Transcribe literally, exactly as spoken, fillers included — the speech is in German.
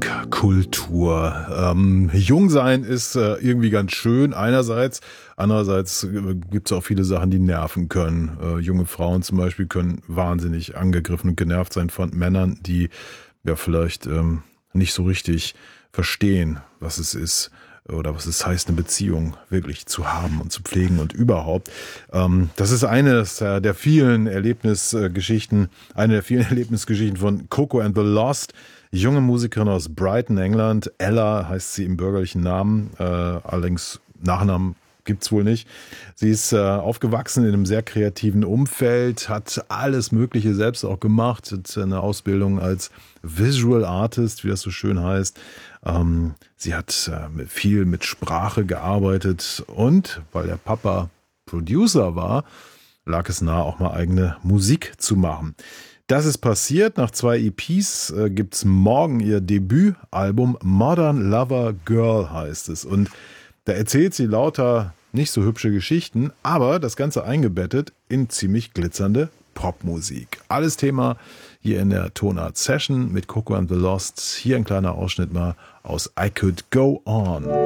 Punkkultur. Ähm, jung sein ist äh, irgendwie ganz schön einerseits. Andererseits äh, gibt es auch viele Sachen, die nerven können. Äh, junge Frauen zum Beispiel können wahnsinnig angegriffen und genervt sein von Männern, die ja vielleicht ähm, nicht so richtig verstehen, was es ist oder was es heißt, eine Beziehung wirklich zu haben und zu pflegen und überhaupt. Ähm, das ist eines der vielen Erlebnisgeschichten, eine der vielen Erlebnisgeschichten von Coco and the Lost. Junge Musikerin aus Brighton, England. Ella heißt sie im bürgerlichen Namen, äh, allerdings Nachnamen gibt's wohl nicht. Sie ist äh, aufgewachsen in einem sehr kreativen Umfeld, hat alles Mögliche selbst auch gemacht, hat eine Ausbildung als Visual Artist, wie das so schön heißt. Ähm, sie hat äh, viel mit Sprache gearbeitet und weil der Papa Producer war, lag es nahe, auch mal eigene Musik zu machen. Das ist passiert. Nach zwei E Ps äh, gibt's morgen ihr Debütalbum. Modern Lover Girl heißt es. Und da erzählt sie lauter nicht so hübsche Geschichten, aber das Ganze eingebettet in ziemlich glitzernde Popmusik. Alles Thema hier in der Tonart Session mit Coco and the Lost. Hier ein kleiner Ausschnitt mal aus I Could Go On.